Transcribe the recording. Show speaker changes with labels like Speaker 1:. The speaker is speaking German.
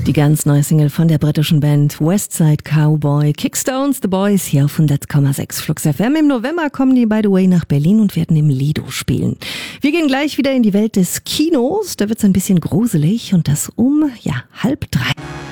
Speaker 1: Die ganz neue Single von der britischen Band Westside Cowboy, Kickstones, The Boys, hier auf 100,6 Flux FM. Im November kommen die, by the way, nach Berlin und werden im Lido spielen. Wir gehen gleich wieder in die Welt des Kinos. Da wird's ein bisschen gruselig und das um, 2:30.